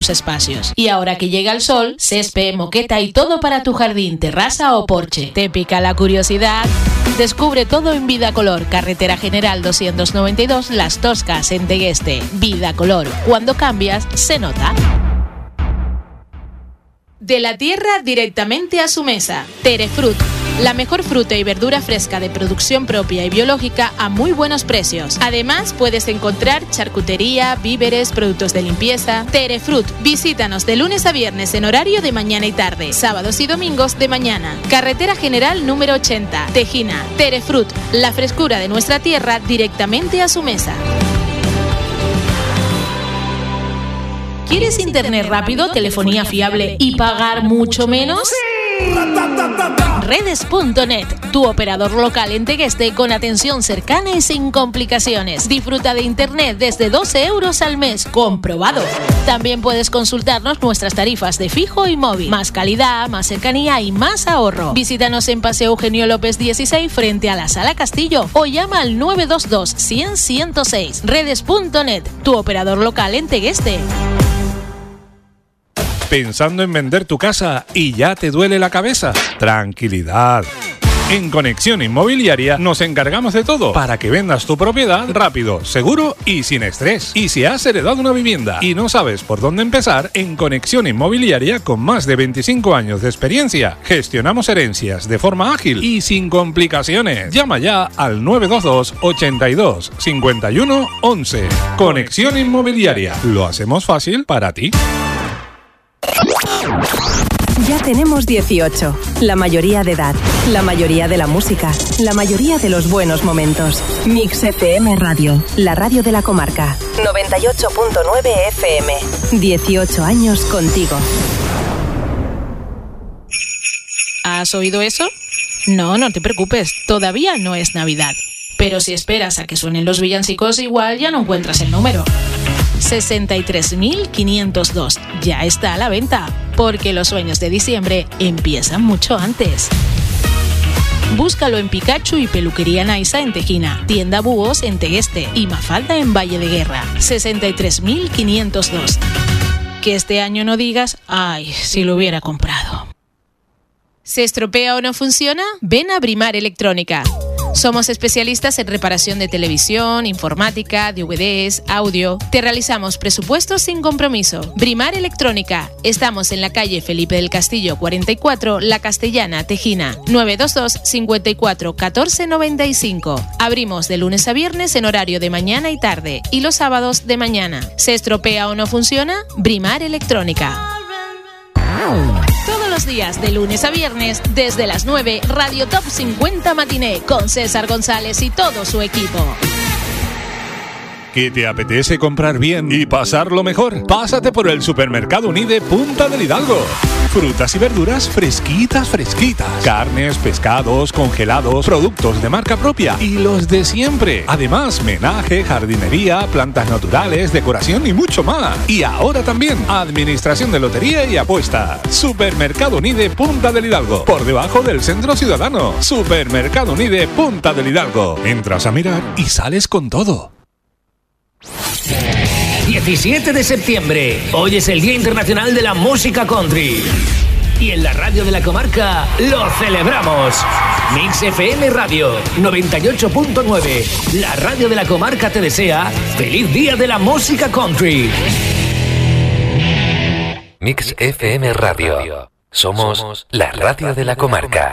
tus espacios. Y ahora que llega el sol, césped, moqueta y todo para tu jardín, terraza o porche. ¿Te pica la curiosidad? Descubre todo en Vida Color, Carretera General 292, Las Toscas, en Tegueste. Vida Color, cuando cambias, se nota. De la tierra directamente a su mesa. Terefrut, la mejor fruta y verdura fresca de producción propia y biológica a muy buenos precios. Además, puedes encontrar charcutería, víveres, productos de limpieza. Terefrut, visítanos de lunes a viernes en horario de mañana y tarde, sábados y domingos de mañana. Carretera General número 80, Tejina. Terefrut, la frescura de nuestra tierra directamente a su mesa. ¿Quieres internet rápido, telefonía fiable y pagar mucho menos? Redes.net, tu operador local en Tegueste con atención cercana y sin complicaciones. Disfruta de internet desde 12 euros al mes, comprobado. También puedes consultarnos nuestras tarifas de fijo y móvil. Más calidad, más cercanía y más ahorro. Visítanos en Paseo Eugenio López 16 frente a la Sala Castillo o llama al 922 100 106. Redes.net, tu operador local en Tegueste. ¿Pensando en vender tu casa y ya te duele la cabeza? Tranquilidad. En Conexión Inmobiliaria nos encargamos de todo para que vendas tu propiedad rápido, seguro y sin estrés. Y si has heredado una vivienda y no sabes por dónde empezar, en Conexión Inmobiliaria, con más de 25 años de experiencia, gestionamos herencias de forma ágil y sin complicaciones. Llama ya al 922 82 51 11. Conexión Inmobiliaria. Lo hacemos fácil para ti. Ya tenemos 18, la mayoría de edad, la mayoría de la música, la mayoría de los buenos momentos. Mix FM Radio, la radio de la comarca. 98.9 FM. 18 años contigo. ¿Has oído eso? No, no te preocupes, todavía no es Navidad. Pero si esperas a que suenen los villancicos, igual ya no encuentras el número. 63.502. Ya está a la venta, porque los sueños de diciembre empiezan mucho antes. Búscalo en Pikachu y Peluquería Naisa en Tejina, Tienda Búhos en Tegueste y Mafalda en Valle de Guerra. 63.502. Que este año no digas, ay, si lo hubiera comprado. ¿Se estropea o no funciona? Ven a Brimar Electrónica. Somos especialistas en reparación de televisión, informática, DVDs, audio. Te realizamos presupuestos sin compromiso. Brimar Electrónica. Estamos en la calle Felipe del Castillo 44, La Castellana, Tejina. 922 54 14 95. Abrimos de lunes a viernes en horario de mañana y tarde y los sábados de mañana. ¿Se estropea o no funciona? Brimar Electrónica. Todos los días, de lunes a viernes, desde las 9, Radio Top 50 Matiné, con César González y todo su equipo. ¿Que te apetece comprar bien y pasarlo mejor? Pásate por el Supermercado Unide Punta del Hidalgo. Frutas y verduras fresquitas, fresquitas. Carnes, pescados, congelados, productos de marca propia y los de siempre. Además, menaje, jardinería, plantas naturales, decoración y mucho más. Y ahora también, administración de lotería y apuestas. Supermercado Unide Punta del Hidalgo. Por debajo del Centro Ciudadano. Supermercado Unide Punta del Hidalgo. Entras a mirar y sales con todo. 17 de septiembre. Hoy es el Día Internacional de la Música Country. Y en la radio de la comarca lo celebramos. Mix FM Radio 98.9. La radio de la comarca te desea feliz Día de la Música Country. Mix FM Radio. Somos la radio de la comarca.